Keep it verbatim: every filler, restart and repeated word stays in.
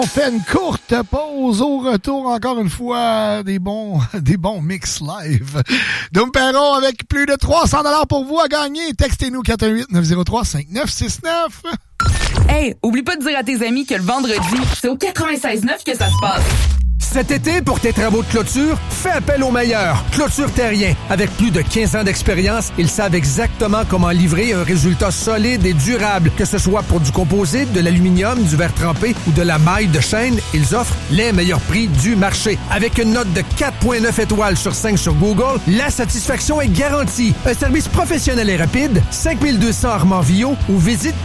On fait une courte pause. Au retour, encore une fois, des bons, des bons mix live. Dom Perron avec plus de trois cents dollars pour vous à gagner. Textez-nous quatre un huit neuf zéro trois cinq neuf six neuf. Hey, oublie pas de dire à tes amis que le vendredi, c'est au quatre-vingt-seize neuf que ça se passe. Cet été, pour tes travaux de clôture, fais appel aux meilleurs. Clôture Terrien. Avec plus de quinze ans d'expérience, ils savent exactement comment livrer un résultat solide et durable. Que ce soit pour du composite, de l'aluminium, du verre trempé ou de la maille de chaîne, ils offrent les meilleurs prix du marché. Avec une note de quatre virgule neuf étoiles sur cinq sur Google, la satisfaction est garantie. Un service professionnel et rapide, cinq mille deux cents Armand-Villot ou visite